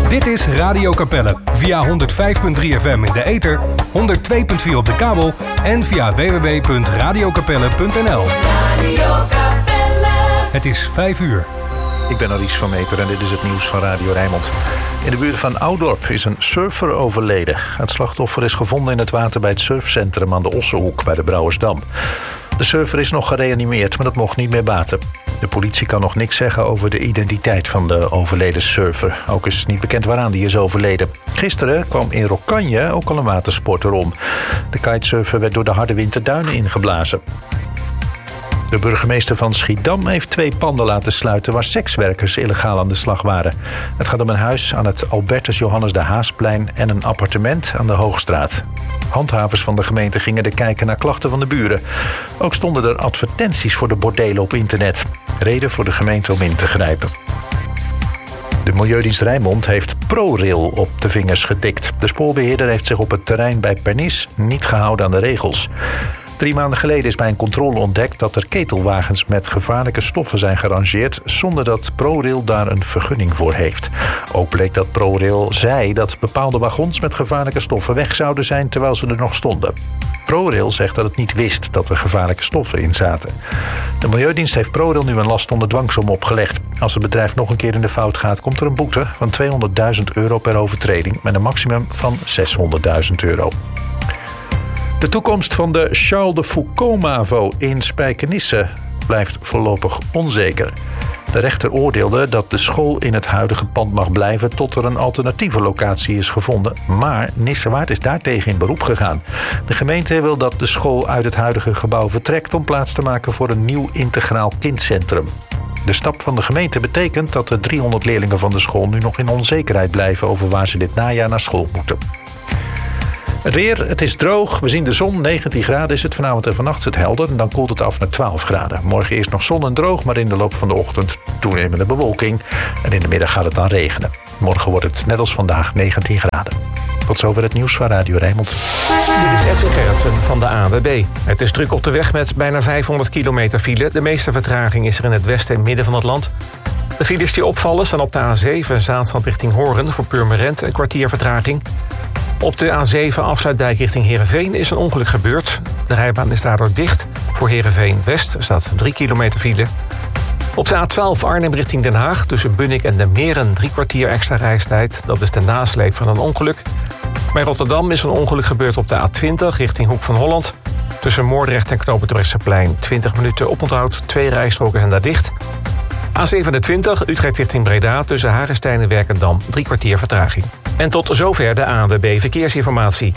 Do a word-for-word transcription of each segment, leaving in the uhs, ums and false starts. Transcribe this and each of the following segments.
Dit is Radio Capelle via honderd vijf komma drie F M in de ether, honderd twee komma vier op de kabel en via w w w punt radio capelle punt n l. Radio Capelle. Het is vijf uur. Ik ben Aries van Meter en dit is het nieuws van Radio Rijnmond. In de buurt van Oudorp is een surfer overleden. Het slachtoffer is gevonden in het water bij het surfcentrum aan de Ossenhoek bij de Brouwersdam. De surfer is nog gereanimeerd, maar dat mocht niet meer baten. De politie kan nog niks zeggen over de identiteit van de overleden surfer. Ook is niet bekend waaraan die is overleden. Gisteren kwam in Rokkanje ook al een watersporter om. De kitesurfer werd door de harde wind de duinen ingeblazen. De burgemeester van Schiedam heeft twee panden laten sluiten waar sekswerkers illegaal aan de slag waren. Het gaat om een huis aan het Albertus Johannes de Haasplein en een appartement aan de Hoogstraat. Handhavers van de gemeente gingen er kijken naar klachten van de buren. Ook stonden er advertenties voor de bordelen op internet. Reden voor de gemeente om in te grijpen. De Milieudienst Rijnmond heeft ProRail op de vingers getikt. De spoorbeheerder heeft zich op het terrein bij Pernis niet gehouden aan de regels. Drie maanden geleden is bij een controle ontdekt dat er ketelwagens met gevaarlijke stoffen zijn gerangeerd zonder dat ProRail daar een vergunning voor heeft. Ook bleek dat ProRail zei dat bepaalde wagons met gevaarlijke stoffen weg zouden zijn terwijl ze er nog stonden. ProRail zegt dat het niet wist dat er gevaarlijke stoffen in zaten. De Milieudienst heeft ProRail nu een last onder dwangsom opgelegd. Als het bedrijf nog een keer in de fout gaat, komt er een boete van tweehonderdduizend euro per overtreding met een maximum van zeshonderdduizend euro. De toekomst van de Charles de Foucault-Mavo in Spijkenisse blijft voorlopig onzeker. De rechter oordeelde dat de school in het huidige pand mag blijven tot er een alternatieve locatie is gevonden. Maar Nissewaard is daartegen in beroep gegaan. De gemeente wil dat de school uit het huidige gebouw vertrekt om plaats te maken voor een nieuw integraal kindcentrum. De stap van de gemeente betekent dat de driehonderd leerlingen van de school nu nog in onzekerheid blijven over waar ze dit najaar naar school moeten. Het weer, het is droog, we zien de zon, negentien graden is het. Vanavond en vannacht is het helder en dan koelt het af naar twaalf graden. Morgen eerst nog zon en droog, maar in de loop van de ochtend toenemende bewolking. En in de middag gaat het dan regenen. Morgen wordt het net als vandaag negentien graden. Tot zover het nieuws van Radio Rijnmond. Dit is Edwin Gerritsen van de A N W B. Het is druk op de weg met bijna vijfhonderd kilometer file. De meeste vertraging is er in het westen en midden van het land. De files die opvallen staan op de A zeven Zaanstad richting Hoorn voor Purmerend een kwartier vertraging. Op de A zeven Afsluitdijk richting Heerenveen is een ongeluk gebeurd. De rijbaan is daardoor dicht. Voor Heerenveen West staat drie kilometer file. Op de A twaalf Arnhem richting Den Haag tussen Bunnik en de Meren drie kwartier extra reistijd. Dat is de nasleep van een ongeluk. Bij Rotterdam is een ongeluk gebeurd op de A twintig richting Hoek van Holland. Tussen Moordrecht en Knopendrechtsterplein twintig minuten oponthoud. Twee rijstroken zijn daar dicht. A zevenentwintig Utrecht richting Breda tussen Hagestein en Werkendam drie kwartier vertraging. En tot zover de A N W B Verkeersinformatie.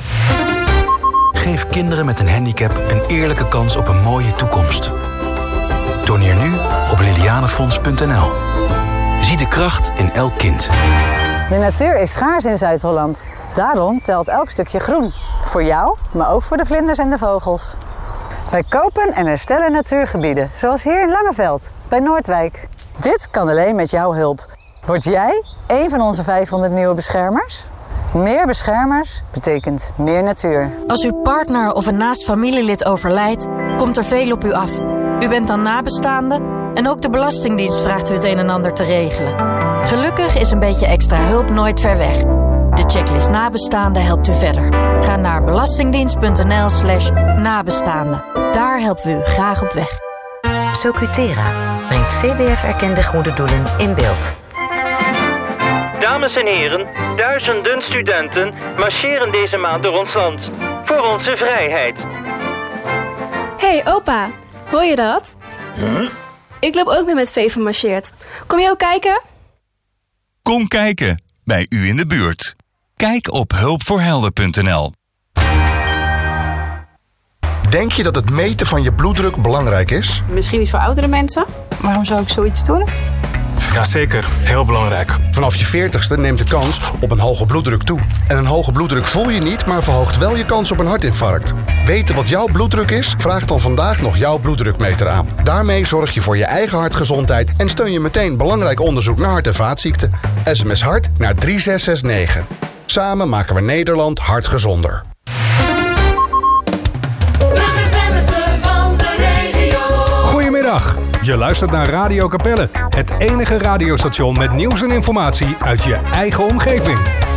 Geef kinderen met een handicap een eerlijke kans op een mooie toekomst. Doneer nu op lilianefonds punt n l. Zie de kracht in elk kind. De natuur is schaars in Zuid-Holland. Daarom telt elk stukje groen. Voor jou, maar ook voor de vlinders en de vogels. Wij kopen en herstellen natuurgebieden, zoals hier in Langeveld, bij Noordwijk. Dit kan alleen met jouw hulp. Word jij een van onze vijfhonderd nieuwe beschermers? Meer beschermers betekent meer natuur. Als uw partner of een naast familielid overlijdt, komt er veel op u af. U bent dan nabestaande en ook de Belastingdienst vraagt u het een en ander te regelen. Gelukkig is een beetje extra hulp nooit ver weg. De checklist nabestaande helpt u verder. Ga naar belastingdienst punt n l slash nabestaande. Daar helpen we u graag op weg. Socutera brengt C B F-erkende goede doelen in beeld. Dames en heren, duizenden studenten marcheren deze maand door ons land. Voor onze vrijheid. Hey opa, hoor je dat? Huh? Ik loop ook mee met Veven marcheert. Kom je ook kijken? Kom kijken, bij u in de buurt. Kijk op hulpvoorhelden punt n l. Denk je dat het meten van je bloeddruk belangrijk is? Misschien niet voor oudere mensen. Waarom zou ik zoiets doen? Jazeker, heel belangrijk. Vanaf je veertigste neemt de kans op een hoge bloeddruk toe. En een hoge bloeddruk voel je niet, maar verhoogt wel je kans op een hartinfarct. Weten wat jouw bloeddruk is? Vraag dan vandaag nog jouw bloeddrukmeter aan. Daarmee zorg je voor je eigen hartgezondheid en steun je meteen belangrijk onderzoek naar hart- en vaatziekten. S M S hart naar drie zes zes negen. Samen maken we Nederland hartgezonder. Goedemiddag. Je luistert naar Radio Capelle, het enige radiostation met nieuws en informatie uit je eigen omgeving.